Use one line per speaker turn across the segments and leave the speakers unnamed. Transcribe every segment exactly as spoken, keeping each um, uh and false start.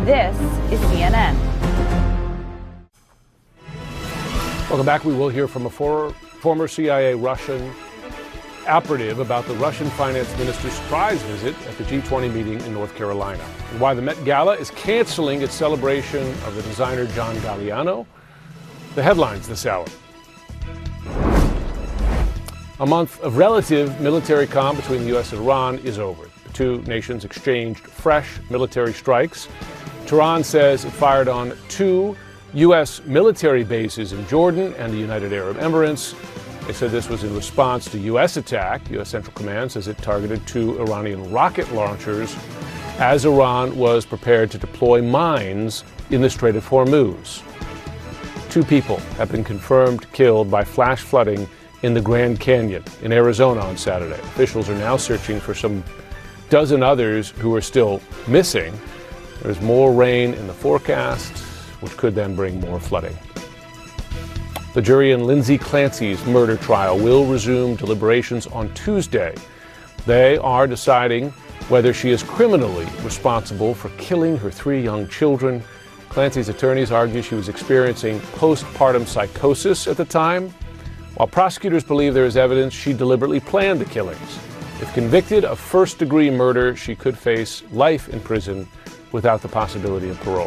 and this is C N N.
Welcome back. We will hear from a for, former C I A Russian operative about the Russian finance minister's surprise visit at the G twenty meeting in North Carolina, and why the Met Gala is canceling its celebration of the designer John Galliano. The headlines this hour. A month of relative military calm between the U S and Iran is over. The two nations exchanged fresh military strikes. Tehran says it fired on two U S military bases in Jordan and the United Arab Emirates. They said this was in response to U S attack. U S Central Command says it targeted two Iranian rocket launchers as Iran was prepared to deploy mines in the Strait of Hormuz. Two people have been confirmed killed by flash flooding in the Grand Canyon in Arizona on Saturday. Officials are now searching for some dozen others who are still missing. There's more rain in the forecast, which could then bring more flooding. The jury in Lindsay Clancy's murder trial will resume deliberations on Tuesday. They are deciding whether she is criminally responsible for killing her three young children. Clancy's attorneys argue she was experiencing postpartum psychosis at the time, while prosecutors believe there is evidence she deliberately planned the killings. If convicted of first-degree murder, she could face life in prison without the possibility of parole.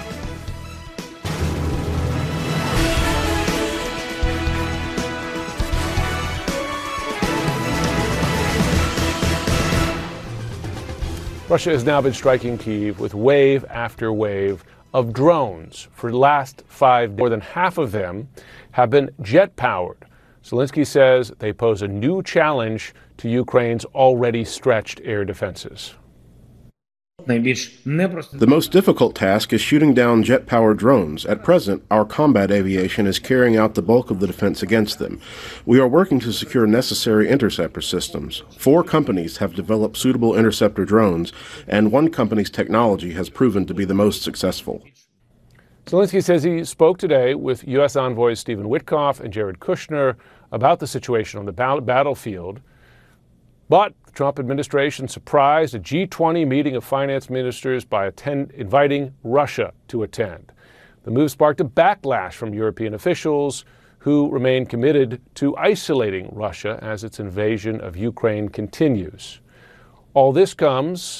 Russia has now been striking Kyiv with wave after wave of drones. For the last five days, more than half of them have been jet-powered. Zelensky says they pose a new challenge to Ukraine's already stretched air defenses.
The most difficult task is shooting down jet-powered drones. At present, our combat aviation is carrying out the bulk of the defense against them. We are working to secure necessary interceptor systems. Four companies have developed suitable interceptor drones, and one company's technology has proven to be the most successful.
Zelensky says he spoke today with U S envoys Stephen Witkoff and Jared Kushner about the situation on the battlefield. But the Trump administration surprised a G twenty meeting of finance ministers by attend, inviting Russia to attend. The move sparked a backlash from European officials who remain committed to isolating Russia as its invasion of Ukraine continues. All this comes